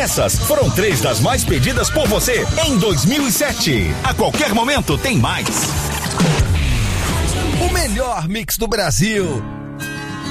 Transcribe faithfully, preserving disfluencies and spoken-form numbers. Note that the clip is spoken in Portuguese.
Essas foram três das mais pedidas por você em dois mil e sete. A qualquer momento tem mais. O melhor mix do Brasil.